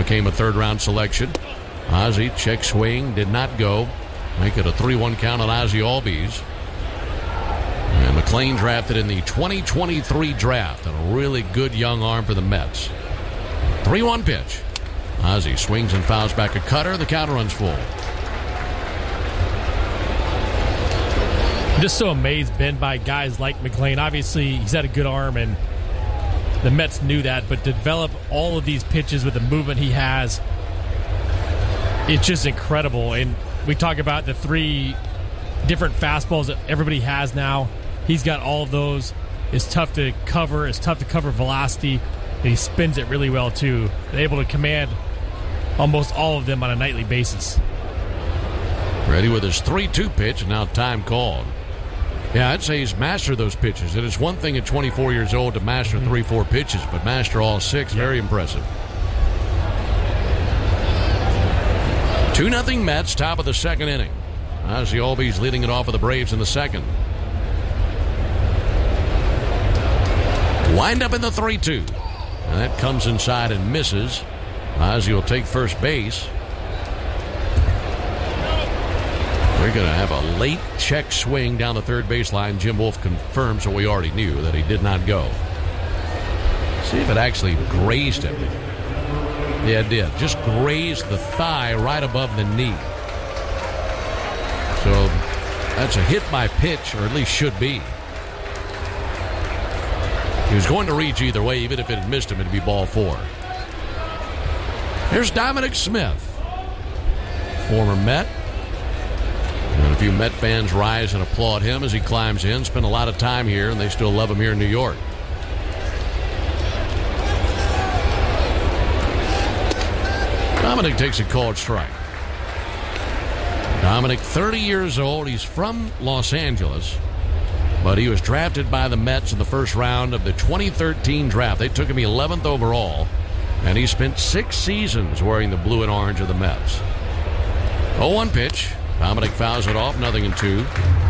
became a third-round selection. Ozzie, check swing, did not go. Make it a 3-1 count on Ozzie Albies. And McLean drafted in the 2023 draft. And a really good young arm for the Mets. 3-1 pitch. Ozzie swings and fouls back a cutter. The count runs full. I'm just so amazed, Ben, by guys like McLean. Obviously, he's had a good arm, and the Mets knew that. But to develop all of these pitches with the movement he has, it's just incredible. And we talk about the 3 different fastballs that everybody has now. He's got all of those. It's tough to cover. It's tough to cover velocity. And he spins it really well, too. They're able to command almost all of them on a nightly basis. Ready with his 3-2 pitch, and now time called. Yeah, I'd say he's mastered those pitches. It is one thing at 24 years old to master 3-4 pitches, but master all 6, very impressive. 2-0 Mets, top of the second inning. Ozzie Albies leading it off with the Braves in the second. Wind up in the 3-2. And that comes inside and misses. Ozzie will take first base. We're going to have a late check swing down the third baseline. Jim Wolf confirms what we already knew, that he did not go. See if it actually grazed him. Yeah, it did. Just grazed the thigh right above the knee. So that's a hit by pitch, or at least should be. He was going to reach either way. Even if it had missed him, it'd be ball 4. Here's Dominic Smith, former Met. And a few Met fans rise and applaud him as he climbs in. Spent a lot of time here, and they still love him here in New York. Dominic takes a called strike. Dominic, 30 years old. He's from Los Angeles, but he was drafted by the Mets in the first round of the 2013 draft. They took him 11th overall, and he spent 6 seasons wearing the blue and orange of the Mets. 0-1 pitch. Dominic fouls it off, 0-2.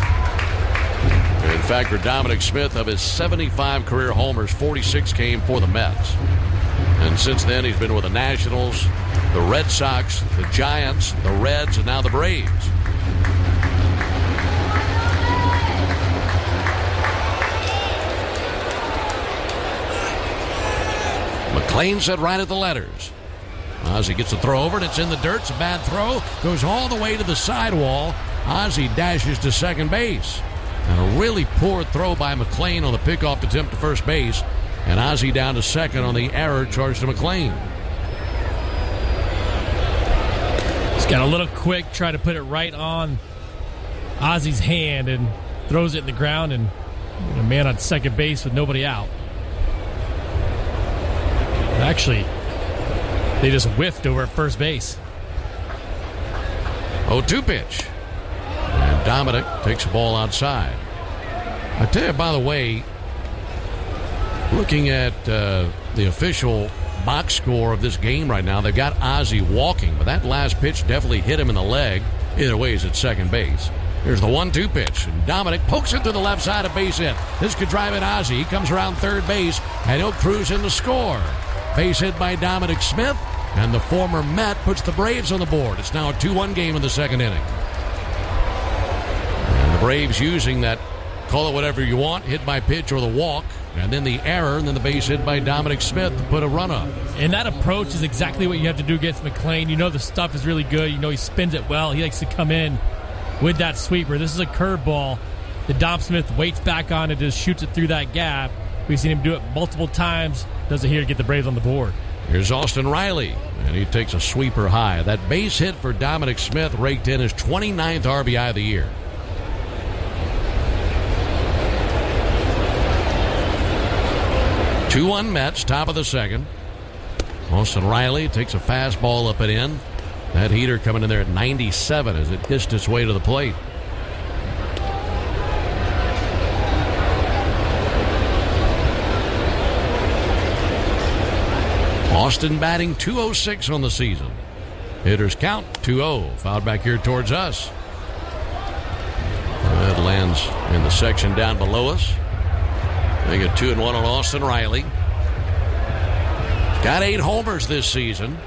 In fact, for Dominic Smith, of his 75 career homers, 46 came for the Mets. And since then, he's been with the Nationals, the Red Sox, the Giants, the Reds, and now the Braves. McLean set right at the letters. Ozzie gets a throw over, and it's in the dirt. It's a bad throw. Goes all the way to the sidewall. Ozzie dashes to second base. And a really poor throw by McLean on the pickoff attempt to first base. And Ozzie down to second on the error charged to McLean. He's got a little quick, try to put it right on Ozzie's hand and throws it in the ground, and a man on second base with nobody out. Actually, they just whiffed over at first base. 0-2 pitch. And Dominic takes the ball outside. I tell you, by the way, looking at the official box score of this game right now, they've got Ozzie walking, but that last pitch definitely hit him in the leg. Either way, he's at second base. Here's the 1-2 pitch, and Dominic pokes it to the left side of base hit. This could drive in Ozzie. He comes around third base, and he'll cruise in to score. Base hit by Dominic Smith, and the former Met puts the Braves on the board. It's now a 2-1 game in the second inning. And the Braves using that, call it whatever you want, hit by pitch or the walk, and then the error, and then the base hit by Dominic Smith to put a run up. And that approach is exactly what you have to do against McLean. You know the stuff is really good. You know he spins it well. He likes to come in with that sweeper. This is a curveball that Dom Smith waits back on and just shoots it through that gap. We've seen him do it multiple times. Does it here to get the Braves on the board. Here's Austin Riley, and he takes a sweeper high. That base hit for Dominic Smith raked in his 29th RBI of the year. Two-1 Mets, top of the second. Austin Riley takes a fastball up and in. That heater coming in there at 97 as it hissed its way to the plate. Austin batting .206 on the season. Hitters count 2-0. Fouled back here towards us. That lands in the section down below us. They get 2-1 on Austin Riley. He's got 8 homers this season.